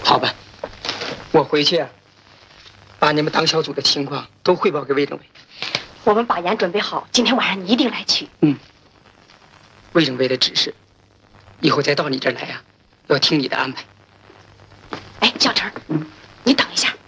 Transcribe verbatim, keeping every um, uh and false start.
好吧，我回去啊，把你们党小组的情况都汇报给魏政委。 我们把盐准备好，今天晚上你一定来取。 嗯。魏政委的指示，以后再到你这儿来呀、啊，要听你的安排。 哎，小陈，嗯，你等一下。